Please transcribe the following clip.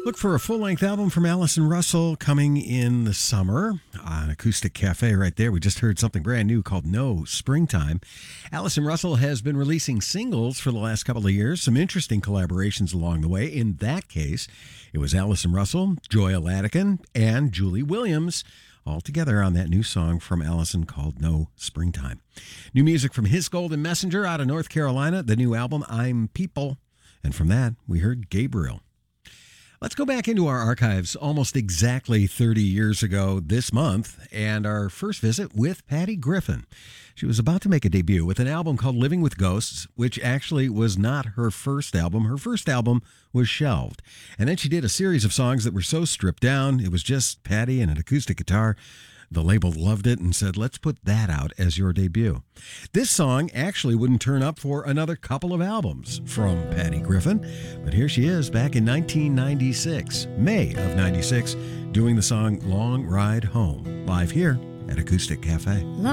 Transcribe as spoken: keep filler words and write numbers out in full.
Look for a full-length album from Allison Russell coming in the summer on Acoustic Cafe right there. We just heard something brand new called No Springtime. Allison Russell has been releasing singles for the last couple of years, some interesting collaborations along the way. In that case, it was Allison Russell, Joya Ladigan, and Julie Williams all together on that new song from Allison called No Springtime. New music from His Golden Messenger out of North Carolina, the new album I'm People. And from that, we heard Gabriel. Let's go back into our archives almost exactly thirty years ago this month and our first visit with Patty Griffin. She was about to make a debut with an album called Living with Ghosts, which actually was not her first album. Her first album was shelved. And then she did a series of songs that were so stripped down, it was just Patty and an acoustic guitar. The label loved it and said, let's put that out as your debut. This song actually wouldn't turn up for another couple of albums from Patty Griffin, but here she is back in nineteen ninety-six, May of ninety-six, doing the song Long Ride Home, live here at Acoustic Cafe.